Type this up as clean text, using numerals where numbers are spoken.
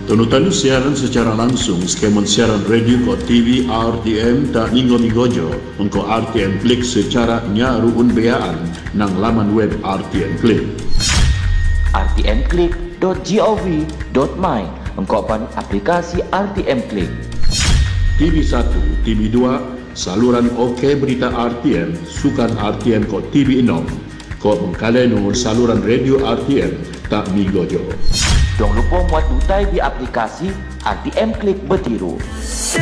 Tunutan siaran secara langsung skemon siaran radio ko TV RTM tak minggu-minggojo engko RTM Klik secara nyaruun beaan nang laman web RTM Klik. rtmklik.gov.my engko pan aplikasi RTM Klik. TV1, TV2, saluran OK Berita RTM, sukan RTM ko TV6, ko mengkaleno saluran radio RTM tak minggojo. Jangan lupa muat dutai di aplikasi RTM Klik Betiru.